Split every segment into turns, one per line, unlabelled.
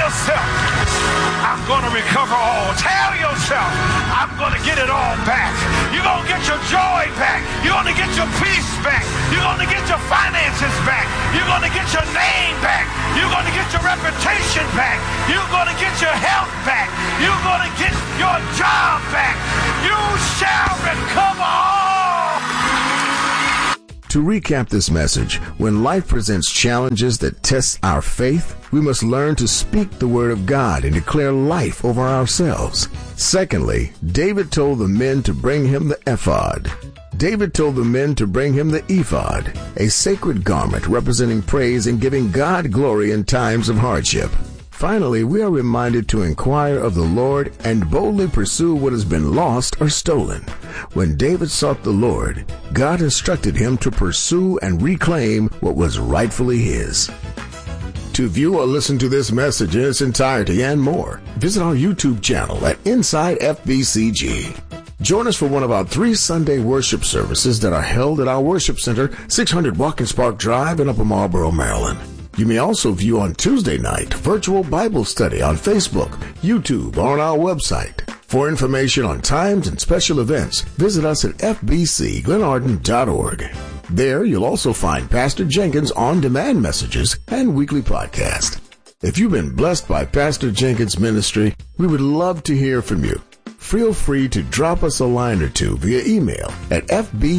yourself, I'm going to recover all. Tell yourself, I'm going to get it all back. You're going to get your joy back. You're going to get your peace back. You're going to get your finances back. You're going to get your name back. You're going to get your reputation back. You're going to get your health back. You're going to get your job back. You shall recover all.
To recap this message, when life presents challenges that test our faith, we must learn to speak the word of God and declare life over ourselves. Secondly, David told the men to bring him the ephod. David told the men to bring him the ephod, a sacred garment representing praise and giving God glory in times of hardship. Finally, we are reminded to inquire of the Lord and boldly pursue what has been lost or stolen. When David sought the Lord, God instructed him to pursue and reclaim what was rightfully his. To view or listen to this message in its entirety and more, visit our YouTube channel at Inside FBCG. Join us for one of our 3 Sunday worship services that are held at our worship center, 600 Watkins Park Drive in Upper Marlboro, Maryland. You may also view on Tuesday night virtual Bible study on Facebook, YouTube, or on our website. For information on times and special events, visit us at fbcglenarden.org. There, you'll also find Pastor Jenkins' on-demand messages and weekly podcast. If you've been blessed by Pastor Jenkins' ministry, we would love to hear from you. Feel free to drop us a line or two via email at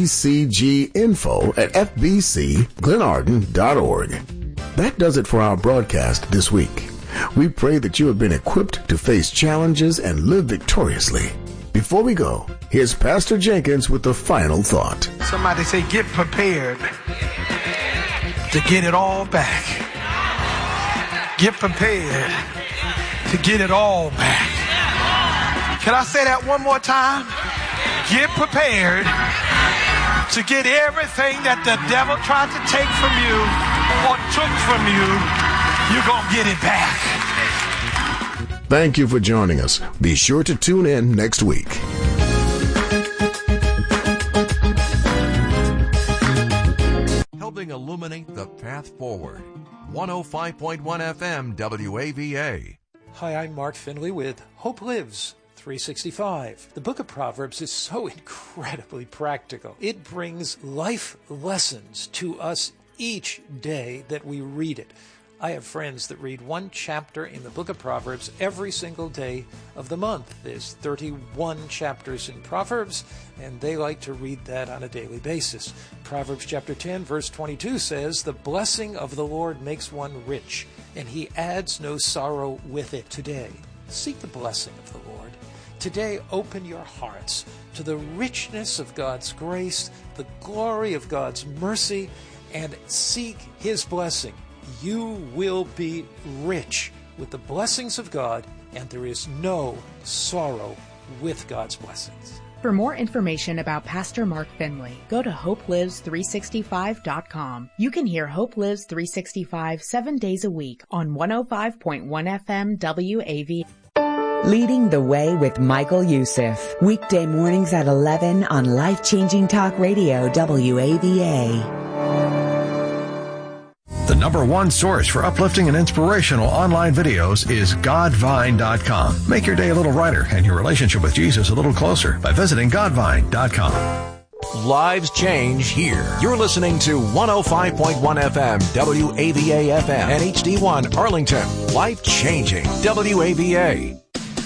fbcginfo@fbcglenarden.org. That does it for our broadcast this week. We pray that you have been equipped to face challenges and live victoriously. Before we go, here's Pastor Jenkins with the final thought.
Somebody say, get prepared to get it all back. Get prepared to get it all back. Can I say that one more time? Get prepared to get everything that the devil tried to take from you or took from you. You're going to get it back.
Thank you for joining us. Be sure to tune in next week.
Helping illuminate the path forward. 105.1 FM WAVA.
Hi, I'm Mark Finley with Hope Lives 365. The book of Proverbs is so incredibly practical. It brings life lessons to us each day that we read it. I have friends that read one chapter in the book of Proverbs every single day of the month. There's 31 chapters in Proverbs, and they like to read that on a daily basis. Proverbs chapter 10, verse 22 says, "The blessing of the Lord makes one rich, and he adds no sorrow with it." Today, seek the blessing of the Lord. Today, open your hearts to the richness of God's grace, the glory of God's mercy, and seek his blessing. You will be rich with the blessings of God, and there is no sorrow with God's blessings.
For more information about Pastor Mark Finley, go to HopeLives365.com. You can hear Hope Lives 365 7 days a week on 105.1 FM WAV.
Leading the Way with Michael Youssef. Weekday mornings at 11 on Life-Changing Talk Radio WAVA.
The number one source for uplifting and inspirational online videos is Godvine.com. Make your day a little brighter and your relationship with Jesus a little closer by visiting Godvine.com.
Lives change here. You're listening to 105.1 FM WAVA FM and HD1 Arlington. Life changing WAVA.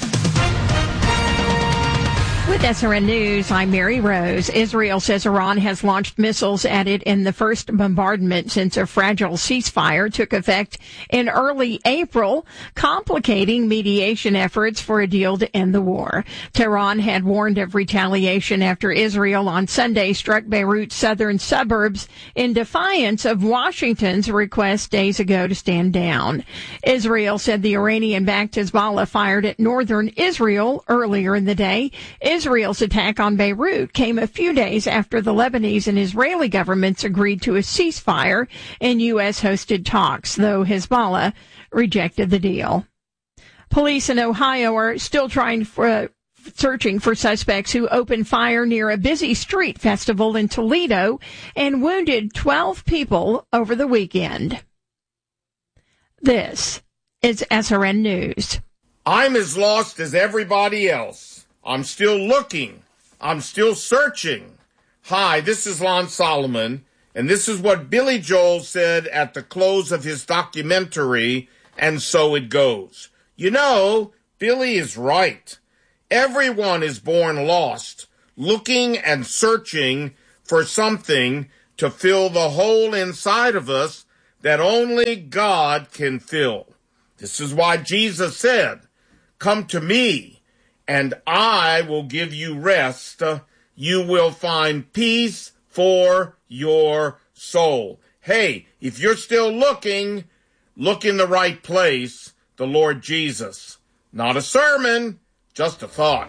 With SRN News, I'm Mary Rose. Israel says Iran has launched missiles at it in the first bombardment since a fragile ceasefire took effect in early April, complicating mediation efforts for a deal to end the war. Tehran had warned of retaliation after Israel on Sunday struck Beirut's southern suburbs in defiance of Washington's request days ago to stand down. Israel said the Iranian-backed Hezbollah fired at northern Israel earlier in the day. Israel's attack on Beirut came a few days after the Lebanese and Israeli governments agreed to a ceasefire in U.S.-hosted talks, though Hezbollah rejected the deal. Police in Ohio are still searching for suspects who opened fire near a busy street festival in Toledo and wounded 12 people over the weekend. This is SRN News.
I'm as lost as everybody else. I'm still looking. I'm still searching. Hi, this is Lon Solomon, and this is what Billy Joel said at the close of his documentary, And So It Goes. You know, Billy is right. Everyone is born lost, looking and searching for something to fill the hole inside of us that only God can fill. This is why Jesus said, "Come to me, and I will give you rest. You will find peace for your soul." Hey, if you're still looking, look in the right place, the Lord Jesus. Not a sermon, just a thought.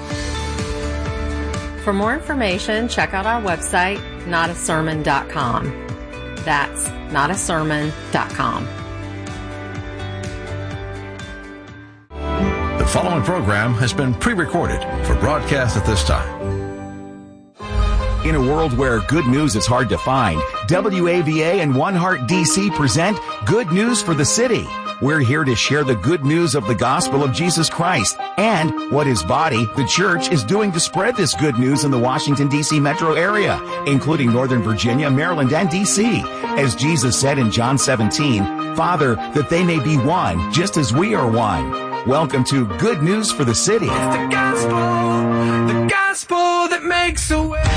For more information, check out our website, notasermon.com. That's notasermon.com.
The following program has been pre-recorded for broadcast at this time.
In a world where good news is hard to find, WAVA and One Heart DC present Good News for the City. We're here to share the good news of the gospel of Jesus Christ and what his body, the church, is doing to spread this good news in the Washington, D.C. metro area, including Northern Virginia, Maryland, and D.C. As Jesus said in John 17, "Father, that they may be one, just as we are one." Welcome to Good News for the City.
It's the gospel that makes a way.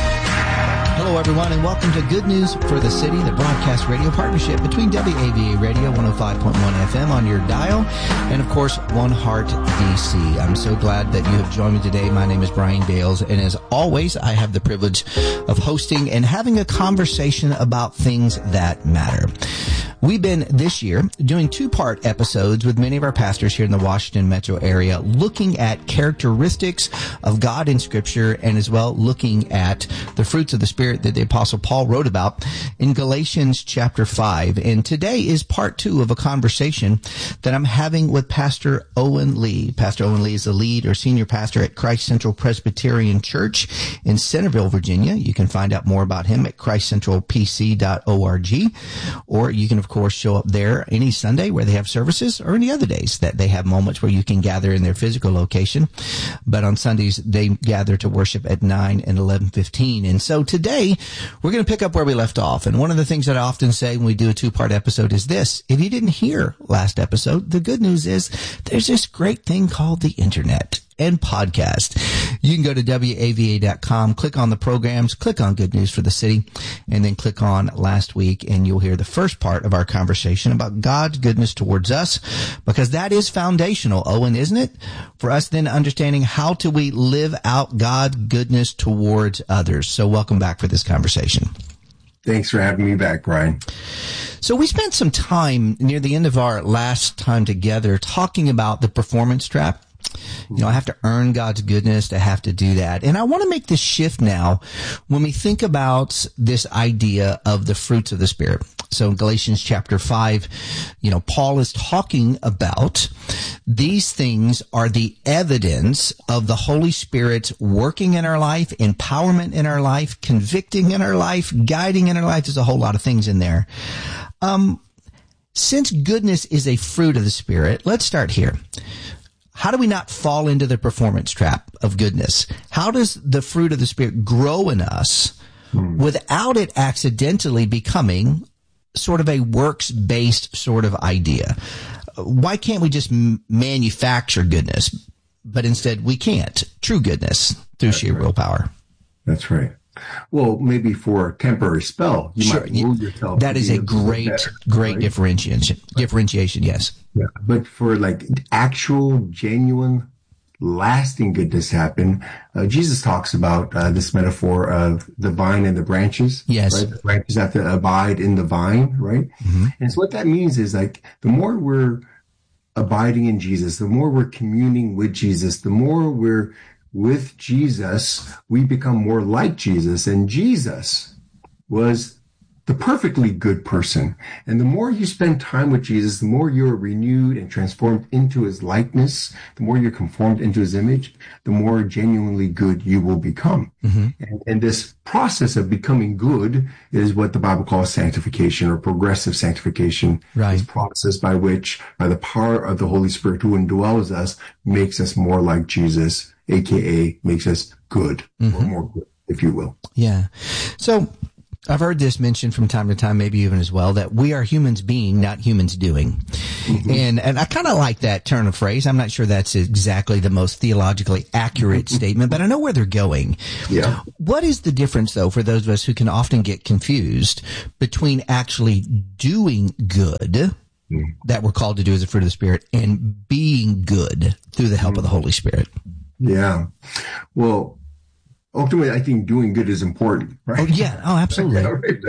Hello, everyone, and welcome to Good News for the City, the broadcast radio partnership between WAVA Radio 105.1 FM on your dial and, of course, One Heart DC. I'm so glad that you have joined me today. My name is Brian Dales, and as always, I have the privilege of hosting and having a conversation about things that matter. We've been, this year, doing two-part episodes with many of our pastors here in the Washington metro area, looking at characteristics of God in Scripture and as well looking at the fruits of the Spirit that the Apostle Paul wrote about in Galatians chapter 5. And today is part 2 of a conversation that I'm having with Pastor Owen Lee. Pastor Owen Lee is the lead or senior pastor at Christ Central Presbyterian Church in Centerville, Virginia. You can find out more about him at christcentralpc.org, or you can, of course, show up there any Sunday where they have services, or any other days that they have moments where you can gather in their physical location. But on Sundays, they gather to worship at 9 and 11:15. And so today, we're going to pick up where we left off. And one of the things that I often say when we do a two-part episode is this: if you didn't hear last episode, the good news is there's this great thing called the internet and podcast. You can go to WAVA.com, click on the programs, click on Good News for the City, and then click on Last Week, and you'll hear the first part of our conversation about God's goodness towards us, because that is foundational, Owen, isn't it? For us then understanding how do we live out God's goodness towards others. So welcome back for this conversation.
Thanks for having me back, Brian.
So we spent some time near the end of our last time together talking about the performance trap. You know, I have to earn God's goodness to have to do that. And I want to make this shift now when we think about this idea of the fruits of the Spirit. So in Galatians chapter 5, you know, Paul is talking about these things are the evidence of the Holy Spirit working in our life, empowerment in our life, convicting in our life, guiding in our life. There's a whole lot of things in there. Since goodness is a fruit of the Spirit, let's start here. How do we not fall into the performance trap of goodness? How does the fruit of the Spirit grow in us without it accidentally becoming sort of a works-based sort of idea? Why can't we just manufacture goodness, but instead we can't? True goodness through sheer willpower.
That's right. Well, maybe for a temporary spell, you might move yourself.
That is a great differentiation. Yes.
Yeah. But for like actual, genuine, lasting goodness happen, Jesus talks about this metaphor of the vine and the branches.
Yes.
Right? The branches have to abide in the vine, right? Mm-hmm. And so what that means is like the more we're abiding in Jesus, the more we're communing with Jesus, the more we're with Jesus, we become more like Jesus. And Jesus was the perfectly good person. And the more you spend time with Jesus, the more you're renewed and transformed into his likeness, the more you're conformed into his image, the more genuinely good you will become. And this process of becoming good is what the Bible calls sanctification or progressive sanctification.
Right.
This process by which, by the power of the Holy Spirit who indwells us, makes us more like Jesus, aka makes us good, or more good, if you will.
Yeah. So I've heard this mentioned from time to time, maybe even as well, that we are humans being, not humans doing. And I kind of like that turn of phrase. I'm not sure that's exactly the most theologically accurate statement, but I know where they're going.
Yeah.
What is the difference, though, for those of us who can often get confused between actually doing good, that we're called to do as a fruit of the Spirit, and being good through the help of the Holy Spirit?
Yeah. Well, ultimately, I think doing good is important, right?
Oh, yeah. Oh, absolutely.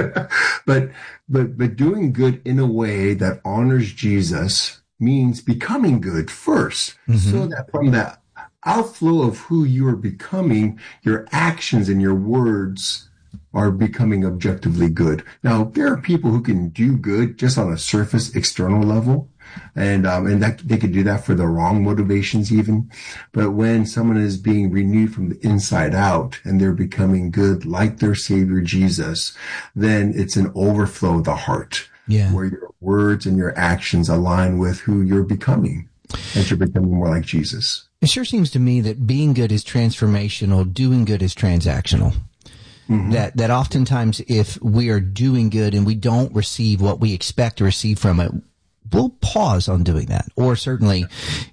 But doing good in a way that honors Jesus means becoming good first, so that from that outflow of who you are becoming, your actions and your words are becoming objectively good. Now, there are people who can do good just on a surface external level, and that they could do that for the wrong motivations even. But when someone is being renewed from the inside out and they're becoming good like their Savior Jesus, then it's an overflow of the heart, where your words and your actions align with who you're becoming, and you're becoming more like Jesus.
It sure seems to me that being good is transformational, doing good is transactional. That oftentimes if we are doing good and we don't receive what we expect to receive from it, we'll pause on doing that. Or certainly,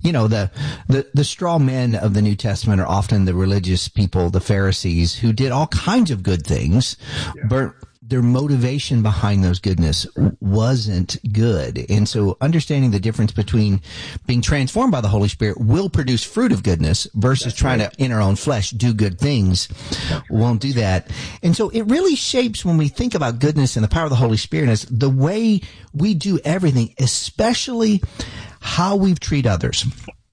the straw men of the New Testament are often the religious people, the Pharisees, who did all kinds of good things, but their motivation behind those goodness wasn't good. And so understanding the difference between being transformed by the Holy Spirit will produce fruit of goodness versus trying to, in our own flesh, do good things won't do that. And so it really shapes, when we think about goodness and the power of the Holy Spirit, as the way we do everything, especially how we treat others.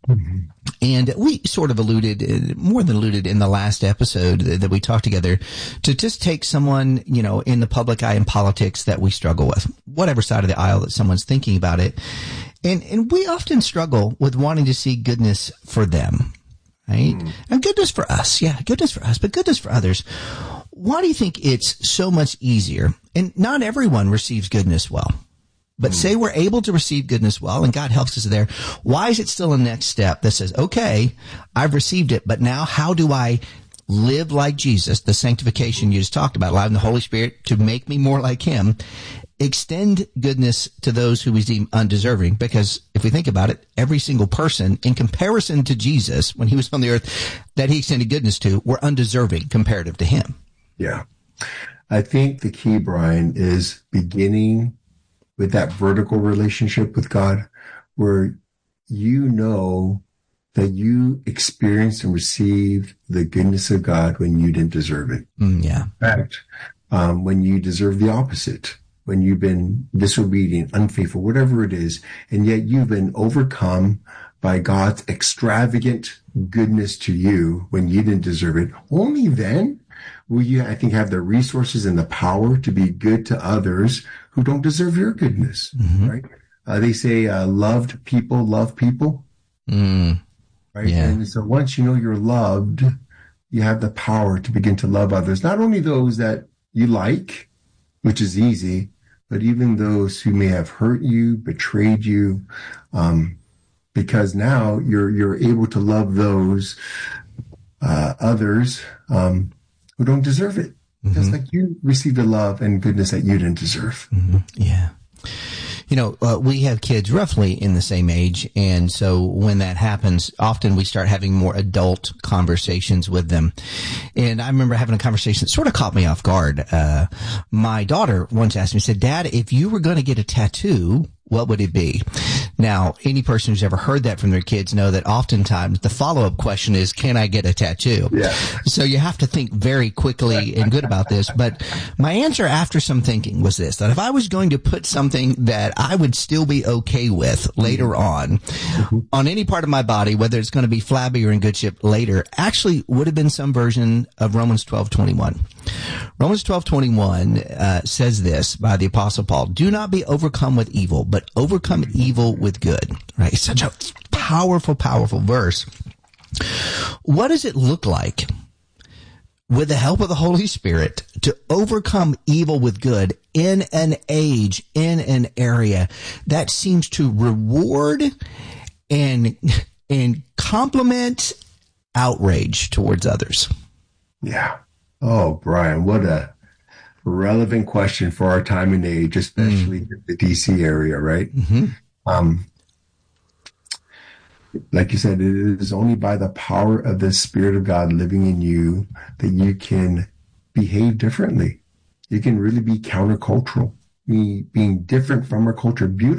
And we sort of alluded, more than alluded in the last episode that we talked together, to just take someone, in the public eye in politics that we struggle with, whatever side of the aisle that someone's thinking about it. And we often struggle with wanting to see goodness for them, right? And goodness for us. Yeah, goodness for us, but goodness for others. Why do you think it's so much easier? And not everyone receives goodness well. But say we're able to receive goodness well, and God helps us there. Why is it still a next step that says, okay, I've received it, but now how do I live like Jesus, the sanctification you just talked about, allowing the Holy Spirit to make me more like him, extend goodness to those who we deem undeserving? Because if we think about it, every single person, in comparison to Jesus, when he was on the earth, that he extended goodness to, were undeserving comparative to him.
Yeah. I think the key, Brian, is beginning with that vertical relationship with God, where you know that you experienced and received the goodness of God when you didn't deserve it.
Yeah.
In fact, when you deserve the opposite, when you've been disobedient, unfaithful, whatever it is, and yet you've been overcome by God's extravagant goodness to you when you didn't deserve it, only then will you, I think, have the resources and the power to be good to others who don't deserve your goodness, right? They say loved people love people, right?
Yeah.
And so once you know you're loved, you have the power to begin to love others, not only those that you like, which is easy, but even those who may have hurt you, betrayed you, because now you're able to love those others who don't deserve it. Just like you received the love and goodness that you didn't deserve.
Yeah. We have kids roughly in the same age. And so when that happens, often we start having more adult conversations with them. And I remember having a conversation that sort of caught me off guard. My daughter once asked me, said, "Dad, if you were going to get a tattoo, what would it be?" Now, any person who's ever heard that from their kids know that oftentimes the follow-up question is, can I get a tattoo?
Yeah.
So you have to think very quickly and good about this. But my answer after some thinking was this, that if I was going to put something that I would still be okay with later on any part of my body, whether it's going to be flabby or in good shape later, actually would have been some version of Romans 12:21. Romans 12:21 says this by the Apostle Paul: do not be overcome with evil, but overcome evil with good. Right? It's such a powerful, powerful verse. What does it look like, with the help of the Holy Spirit, to overcome evil with good in an age, in an area that seems to reward and compliment outrage towards others?
Yeah. Oh, Brian, what a relevant question for our time and age, especially in the DC area, right? Like you said, it is only by the power of the Spirit of God living in you that you can behave differently. You can really be countercultural, being different from our culture, beautiful.